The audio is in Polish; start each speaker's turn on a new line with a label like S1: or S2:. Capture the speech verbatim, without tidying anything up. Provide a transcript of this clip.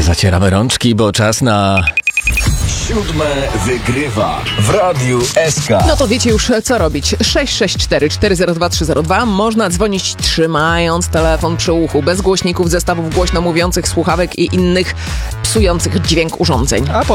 S1: Zacieramy rączki, bo czas na...
S2: Siódme wygrywa w Radiu S K.
S3: No to wiecie już, co robić. sześć sześć cztery cztery zero dwa trzy zero dwa. Można dzwonić trzymając telefon przy uchu, bez głośników, zestawów głośno mówiących, słuchawek i innych psujących dźwięk urządzeń.
S1: A